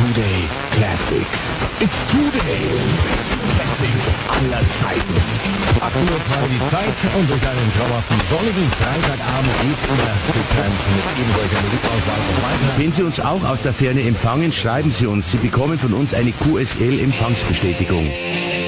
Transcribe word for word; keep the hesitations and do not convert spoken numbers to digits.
Today Classics. It's Today. Classics aller Zeiten. acht Uhr drei die Zeit und durch einen traumhaften sonnigen Freitagabend geht's wieder bekannt mit eben solcher Musikauswahl noch weiter. Wenn Sie uns auch aus der Ferne empfangen, schreiben Sie uns. Sie bekommen von uns eine Q S L-Empfangsbestätigung.